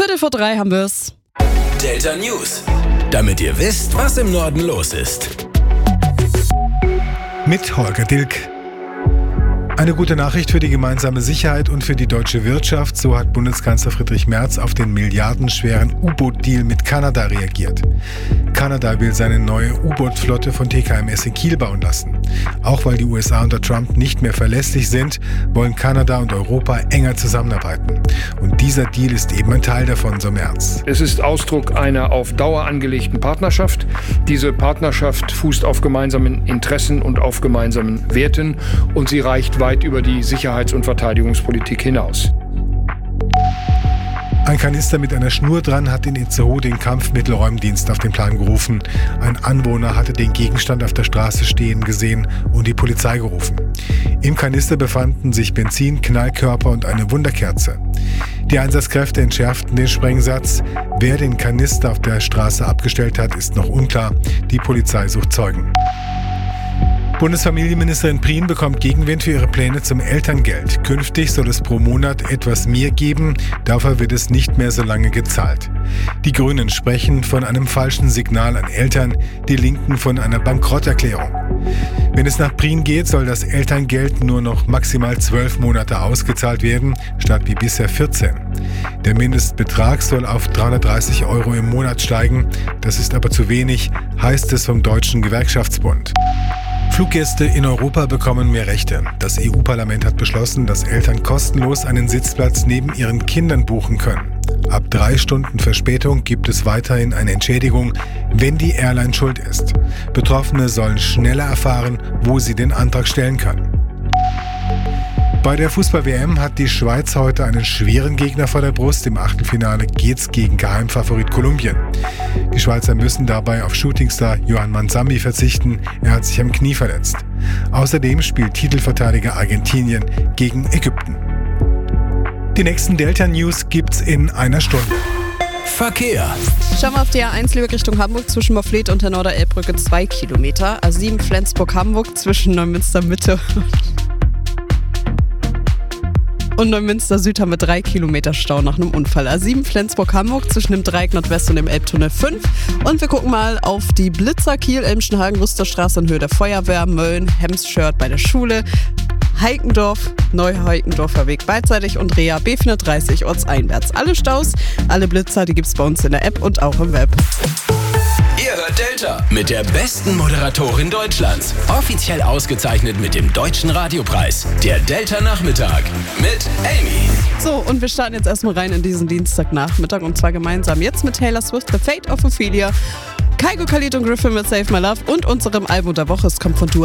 2:15 haben wir's. Delta News, damit ihr wisst, was im Norden los ist. Mit Holger Dilk. Eine gute Nachricht für die gemeinsame Sicherheit und für die deutsche Wirtschaft. So hat Bundeskanzler Friedrich Merz auf den milliardenschweren U-Boot-Deal mit Kanada reagiert. Kanada will seine neue U-Boot-Flotte von TKMS in Kiel bauen lassen. Auch weil die USA unter Trump nicht mehr verlässlich sind, wollen Kanada und Europa enger zusammenarbeiten. Und dieser Deal ist eben ein Teil davon, so Merz. Es ist Ausdruck einer auf Dauer angelegten Partnerschaft. Diese Partnerschaft fußt auf gemeinsamen Interessen und auf gemeinsamen Werten und sie reicht weit über die Sicherheits- und Verteidigungspolitik hinaus. Ein Kanister mit einer Schnur dran hat in Itzehoe den Kampfmittelräumdienst auf den Plan gerufen. Ein Anwohner hatte den Gegenstand auf der Straße stehen gesehen und die Polizei gerufen. Im Kanister befanden sich Benzin, Knallkörper und eine Wunderkerze. Die Einsatzkräfte entschärften den Sprengsatz. Wer den Kanister auf der Straße abgestellt hat, ist noch unklar. Die Polizei sucht Zeugen. Bundesfamilienministerin Prien bekommt Gegenwind für ihre Pläne zum Elterngeld. Künftig soll es pro Monat etwas mehr geben, dafür wird es nicht mehr so lange gezahlt. Die Grünen sprechen von einem falschen Signal an Eltern, die Linken von einer Bankrotterklärung. Wenn es nach Prien geht, soll das Elterngeld nur noch maximal 12 Monate ausgezahlt werden, statt wie bisher 14. Der Mindestbetrag soll auf 330 € im Monat steigen. Das ist aber zu wenig, heißt es vom Deutschen Gewerkschaftsbund. Fluggäste in Europa bekommen mehr Rechte. Das EU-Parlament hat beschlossen, dass Eltern kostenlos einen Sitzplatz neben ihren Kindern buchen können. Ab 3 Stunden Verspätung gibt es weiterhin eine Entschädigung, wenn die Airline schuld ist. Betroffene sollen schneller erfahren, wo sie den Antrag stellen können. Bei der Fußball-WM hat die Schweiz heute einen schweren Gegner vor der Brust. Im Achtelfinale geht's gegen Geheimfavorit Kolumbien. Die Schweizer müssen dabei auf Shootingstar Johann Manzambi verzichten. Er hat sich am Knie verletzt. Außerdem spielt Titelverteidiger Argentinien gegen Ägypten. Die nächsten Delta-News gibt's in einer Stunde. Verkehr. Schauen wir auf die A1 Lübeck Richtung Hamburg zwischen Moorfleet und der Norderelbbrücke 2 Kilometer. A7 Flensburg-Hamburg zwischen Neumünster Mitte und Neumünster Süd haben wir 3 Kilometer Stau nach einem Unfall. A7 Flensburg-Hamburg zwischen dem Dreieck Nordwest und dem Elbtunnel 5. Und wir gucken mal auf die Blitzer Kiel, Elmschenhagen, Rüsterstraße in Höhe der Feuerwehr, Mölln, Hemsschört bei der Schule, Heikendorf, Neuheikendorfer Weg beidseitig und Rea B430 ortseinwärts. Alle Staus, alle Blitzer, die gibt's bei uns in der App und auch im Web. Ihr hört Delta mit der besten Moderatorin Deutschlands. Offiziell ausgezeichnet mit dem Deutschen Radiopreis. Der Delta Nachmittag mit Amy. So, und wir starten jetzt erstmal rein in diesen Dienstagnachmittag und zwar gemeinsam jetzt mit Taylor Swift, The Fate of Ophelia, Kygo, Khalid und Griffin mit Save My Love und unserem Album der Woche. Es kommt von Dua